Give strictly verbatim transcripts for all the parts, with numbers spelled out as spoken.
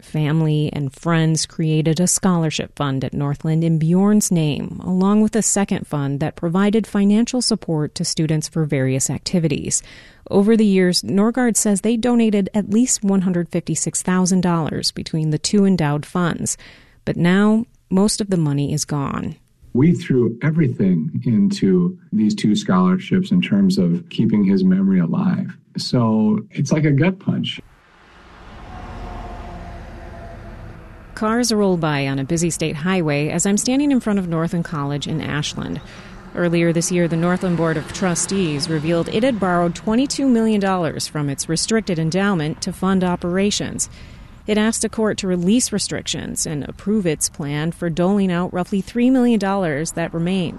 Family and friends created a scholarship fund at Northland in Bjorn's name, along with a second fund that provided financial support to students for various activities. Over the years, Norgaard says they donated at least one hundred fifty-six thousand dollars between the two endowed funds. But now, most of the money is gone. We threw everything into these two scholarships in terms of keeping his memory alive. So it's like a gut punch. Cars roll by on a busy state highway as I'm standing in front of Northland College in Ashland. Earlier this year, the Northland Board of Trustees revealed it had borrowed twenty-two million dollars from its restricted endowment to fund operations. It asked a court to release restrictions and approve its plan for doling out roughly three million dollars that remained.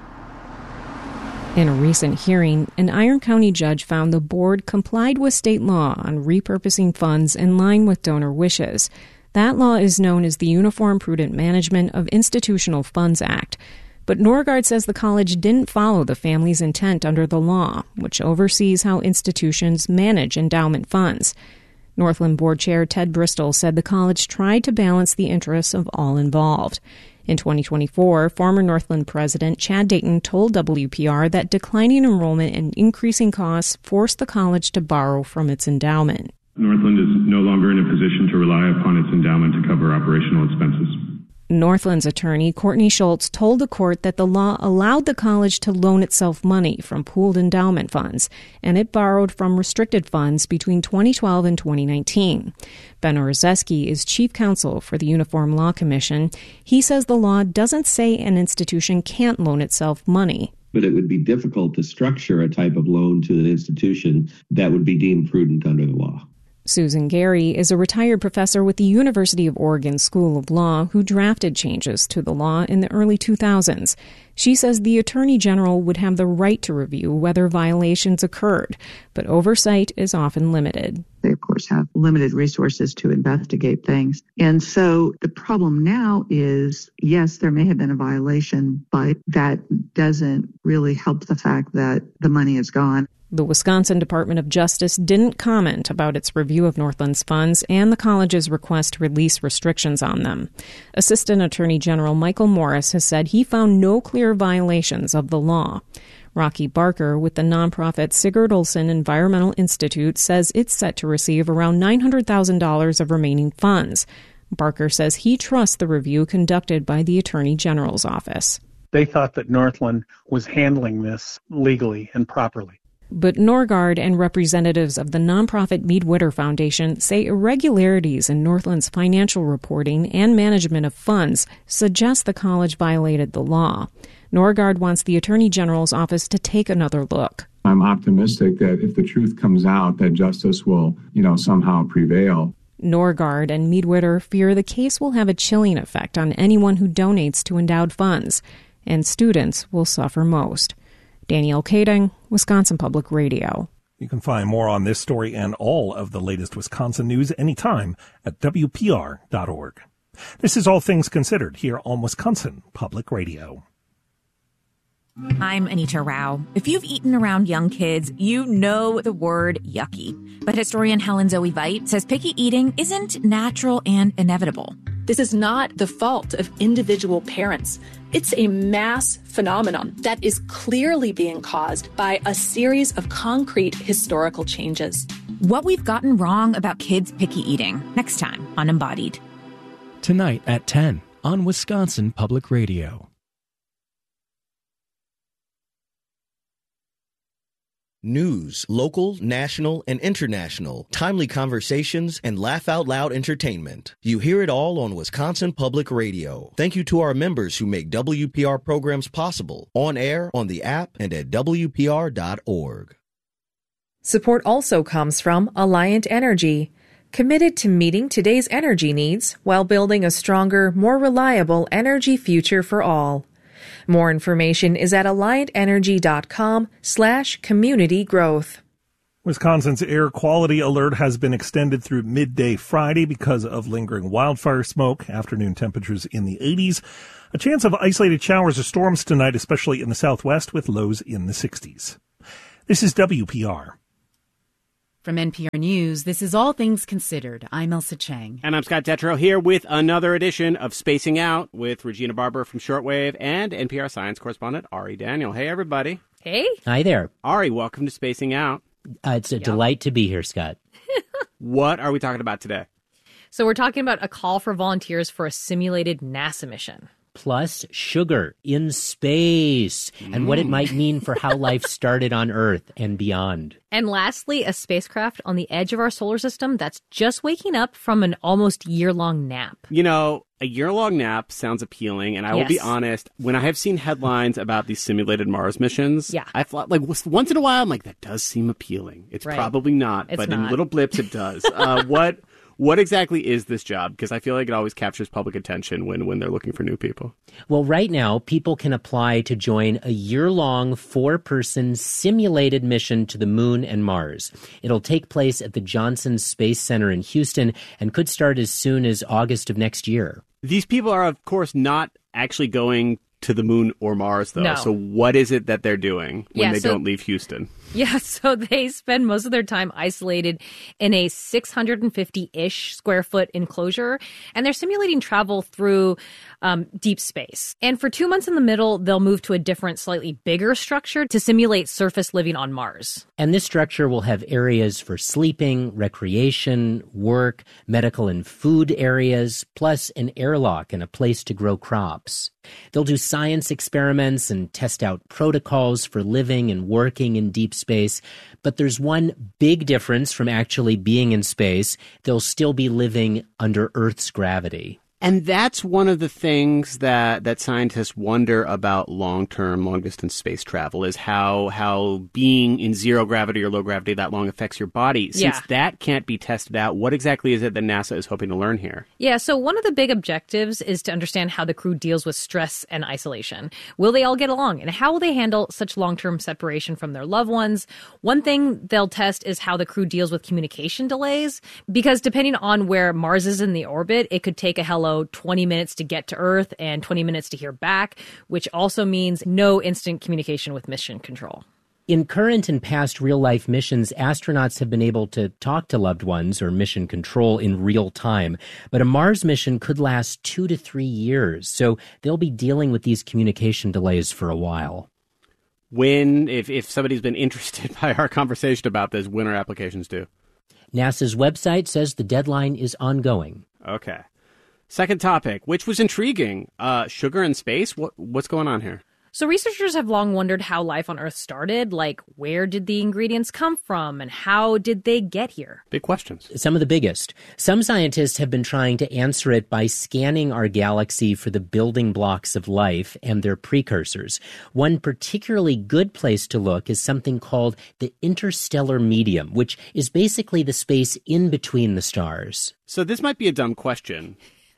In a recent hearing, an Iron County judge found the board complied with state law on repurposing funds in line with donor wishes. That law is known as the Uniform Prudent Management of Institutional Funds Act. But Norgaard says the college didn't follow the family's intent under the law, which oversees how institutions manage endowment funds. Northland Board Chair Ted Bristol said the college tried to balance the interests of all involved. In twenty twenty-four, former Northland President Chad Dayton told W P R that declining enrollment and increasing costs forced the college to borrow from its endowment. Northland is no longer in a position to rely upon its endowment to cover operational expenses. Northland's attorney, Courtney Schultz, told the court that the law allowed the college to loan itself money from pooled endowment funds, and it borrowed from restricted funds between twenty twelve and twenty nineteen. Ben Orzeski is chief counsel for the Uniform Law Commission. He says the law doesn't say an institution can't loan itself money. But it would be difficult to structure a type of loan to an institution that would be deemed prudent under the law. Susan Gary is a retired professor with the University of Oregon School of Law who drafted changes to the law in the early two thousands. She says the Attorney General would have the right to review whether violations occurred, but oversight is often limited. They, of course, have limited resources to investigate things. And so the problem now is, yes, there may have been a violation, but that doesn't really help the fact that the money is gone. The Wisconsin Department of Justice didn't comment about its review of Northland's funds and the college's request to release restrictions on them. Assistant Attorney General Michael Morris has said he found no clear violations of the law. Rocky Barker with the nonprofit Sigurd Olson Environmental Institute says it's set to receive around nine hundred thousand dollars of remaining funds. Barker says he trusts the review conducted by the Attorney General's office. They thought that Northland was handling this legally and properly. But Norgaard and representatives of the nonprofit Mead Witter Foundation say irregularities in Northland's financial reporting and management of funds suggest the college violated the law. Norgaard wants the Attorney General's office to take another look. I'm optimistic that if the truth comes out, that justice will, you know, somehow prevail. Norgaard and Mead Witter fear the case will have a chilling effect on anyone who donates to endowed funds, and students will suffer most. Danielle Kading, Wisconsin Public Radio. You can find more on this story and all of the latest Wisconsin news anytime at W P R dot org. This is All Things Considered here on Wisconsin Public Radio. I'm Anita Rao. If you've eaten around young kids, you know the word yucky. But historian Helen Zoe Veit says picky eating isn't natural and inevitable. This is not the fault of individual parents. It's a mass phenomenon that is clearly being caused by a series of concrete historical changes. What we've gotten wrong about kids picky eating, next time on Embodied. Tonight at ten on Wisconsin Public Radio. News, local, national, and international, timely conversations, and laugh-out-loud entertainment. You hear it all on Wisconsin Public Radio. Thank you to our members who make W P R programs possible, on air, on the app, and at W P R dot org. Support also comes from Alliant Energy, committed to meeting today's energy needs while building a stronger, more reliable energy future for all. More information is at alliantenergy.com slash community growth. Wisconsin's air quality alert has been extended through midday Friday because of lingering wildfire smoke. Afternoon temperatures in the eighties. A chance of isolated showers or storms tonight, especially in the southwest, with lows in the sixties. This is W P R. From N P R News, this is All Things Considered. I'm Elsa Chang. And I'm Scott Detrow here with another edition of Spacing Out with Regina Barber from Shortwave and N P R science correspondent Ari Daniel. Hey, everybody. Hey. Hi there. Ari, welcome to Spacing Out. Uh, it's a yep. delight to be here, Scott. What are we talking about today? So we're talking about a call for volunteers for a simulated NASA mission. Plus sugar in space mm. and what it might mean for how life started on Earth and beyond. And lastly, a spacecraft on the edge of our solar system that's just waking up from an almost year-long nap. You know, a year-long nap sounds appealing, and I yes. will be honest, when I have seen headlines about these simulated Mars missions, yeah. I thought, like, once in a while, I'm like, that does seem appealing. It's right. probably not, it's but not. in little blips, it does. uh, what... What exactly is this job? Because I feel like it always captures public attention when, when they're looking for new people. Well, right now, people can apply to join a year-long, four-person simulated mission to the moon and Mars. It'll take place at the Johnson Space Center in Houston and could start as soon as August of next year. These people are, of course, not actually going to the moon or Mars, though. No. So what is it that they're doing when yeah, they so, don't leave Houston? Yeah, so they spend most of their time isolated in a six hundred fifty-ish square foot enclosure, and they're simulating travel through um, deep space. And for two months in the middle, they'll move to a different, slightly bigger structure to simulate surface living on Mars. And this structure will have areas for sleeping, recreation, work, medical and food areas, plus an airlock and a place to grow crops. They'll do science experiments and test out protocols for living and working in deep space. But there's one big difference from actually being in space. They'll still be living under Earth's gravity. And that's one of the things that, that scientists wonder about long-term, long-distance space travel is how how being in zero gravity or low gravity that long affects your body. Since yeah. that can't be tested out, what exactly is it that NASA is hoping to learn here? Yeah, so one of the big objectives is to understand how the crew deals with stress and isolation. Will they all get along? And how will they handle such long-term separation from their loved ones? One thing they'll test is how the crew deals with communication delays, because depending on where Mars is in the orbit, it could take a hello twenty minutes to get to Earth and twenty minutes to hear back, which also means no instant communication with mission control. In current and past real-life missions, astronauts have been able to talk to loved ones or mission control in real time. But a Mars mission could last two to three years, so they'll be dealing with these communication delays for a while. When, if, if somebody's been interested by our conversation about this, when are applications due? NASA's website says the deadline is ongoing. Okay. Second topic, which was intriguing. Uh, sugar in space? What What's going on here? So researchers have long wondered how life on Earth started, like where did the ingredients come from and how did they get here? Big questions. Some of the biggest. Some scientists have been trying to answer it by scanning our galaxy for the building blocks of life and their precursors. One particularly good place to look is something called the interstellar medium, which is basically the space in between the stars. So this might be a dumb question.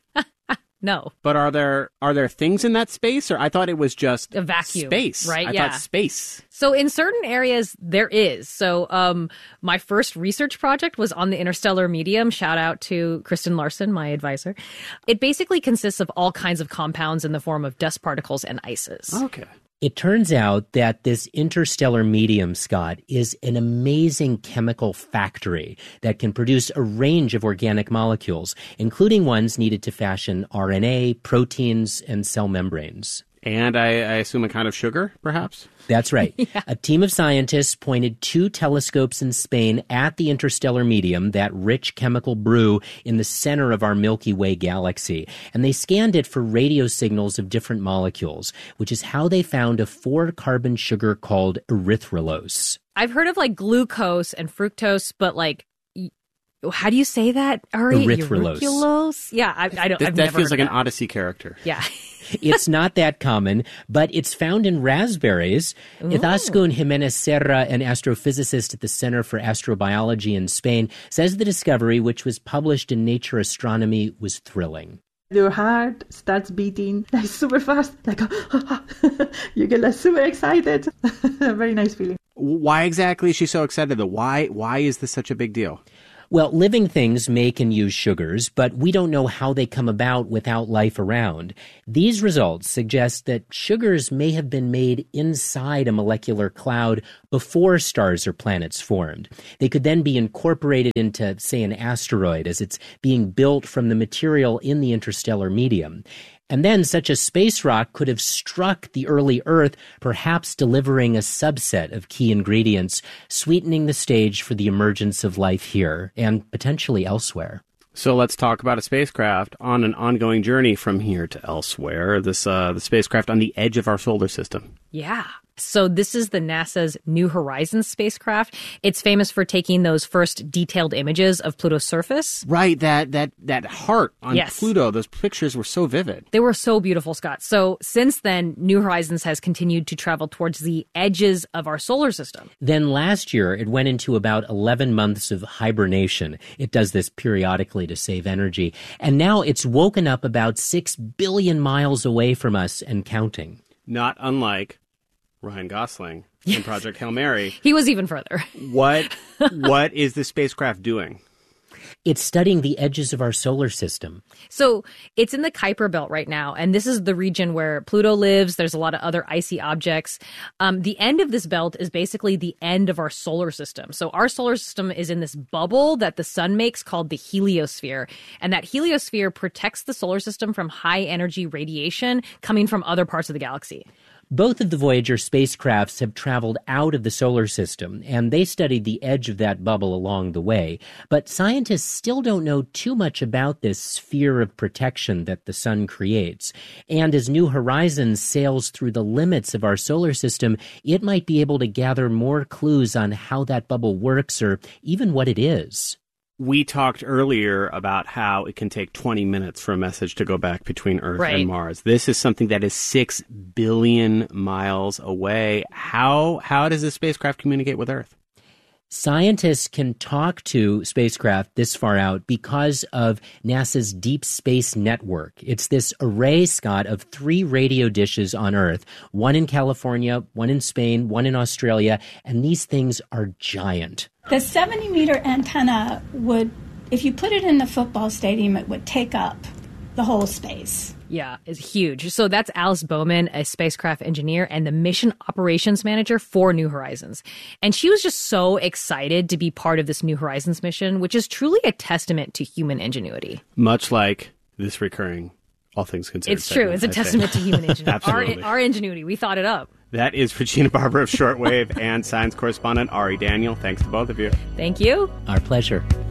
No. But are there are there things in that space? Or I thought it was just a vacuum. Space. Right? I yeah. thought space. So in certain areas, there is. So um, my first research project was on the interstellar medium. Shout out to Kristen Larson, my advisor. It basically consists of all kinds of compounds in the form of dust particles and ices. Okay. It turns out that this interstellar medium, Scott, is an amazing chemical factory that can produce a range of organic molecules, including ones needed to fashion R N A, proteins, and cell membranes. And I, I assume a kind of sugar, perhaps? That's right. Yeah. A team of scientists pointed two telescopes in Spain at the interstellar medium, that rich chemical brew in the center of our Milky Way galaxy. And they scanned it for radio signals of different molecules, which is how they found a four-carbon sugar called erythrulose. I've heard of like glucose and fructose, but like, how do you say that, Ari? Erythrulose. Erythrulose? Yeah, I, I don't. Th- I've that never feels heard like of an Odyssey character. Yeah. It's not that common, but it's found in raspberries. Ooh. Izaskun Jimenez Serra, an astrophysicist at the Center for Astrobiology in Spain, says the discovery, which was published in Nature Astronomy, was thrilling. Your heart starts beating like super fast, like you get like super excited. Very nice feeling. Why exactly is she so excited though? Why why is this such a big deal? Well, living things make and use sugars, but we don't know how they come about without life around. These results suggest that sugars may have been made inside a molecular cloud before stars or planets formed. They could then be incorporated into, say, an asteroid as it's being built from the material in the interstellar medium. And then such a space rock could have struck the early Earth, perhaps delivering a subset of key ingredients, sweetening the stage for the emergence of life here and potentially elsewhere. So let's talk about a spacecraft on an ongoing journey from here to elsewhere. This uh, the spacecraft on the edge of our solar system. Yeah. So this is the NASA's New Horizons spacecraft. It's famous for taking those first detailed images of Pluto's surface. Right, that that that heart on yes. Pluto, those pictures were so vivid. They were so beautiful, Scott. So since then, New Horizons has continued to travel towards the edges of our solar system. Then last year, it went into about eleven months of hibernation. It does this periodically to save energy. And now it's woken up about six billion miles away from us and counting. Not unlike Ryan Gosling in Project Hail Mary. He was even further. What What is the spacecraft doing? It's studying the edges of our solar system. So it's in the Kuiper Belt right now, and this is the region where Pluto lives. There's a lot of other icy objects. Um, the end of this belt is basically the end of our solar system. So our solar system is in this bubble that the sun makes called the heliosphere, and that heliosphere protects the solar system from high-energy radiation coming from other parts of the galaxy. Both of the Voyager spacecrafts have traveled out of the solar system, and they studied the edge of that bubble along the way. But scientists still don't know too much about this sphere of protection that the sun creates. And as New Horizons sails through the limits of our solar system, it might be able to gather more clues on how that bubble works or even what it is. We talked earlier about how it can take twenty minutes for a message to go back between Earth right. and Mars. This is something that is six billion miles away. How how does this spacecraft communicate with Earth? Scientists can talk to spacecraft this far out because of NASA's Deep Space Network. It's this array, Scott, of three radio dishes on Earth, one in California, one in Spain, one in Australia, and these things are giant. The seventy meter antenna would, if you put it in the football stadium, it would take up the whole space. Yeah, it's huge. So that's Alice Bowman, a spacecraft engineer and the mission operations manager for New Horizons. And she was just so excited to be part of this New Horizons mission, which is truly a testament to human ingenuity. Much like this recurring All Things Considered It's true. segment, It's a I testament think. to human ingenuity. Absolutely. Our, our ingenuity. We thought it up. That is Regina Barber of Shortwave and science correspondent Ari Daniel. Thanks to both of you. Thank you. Our pleasure.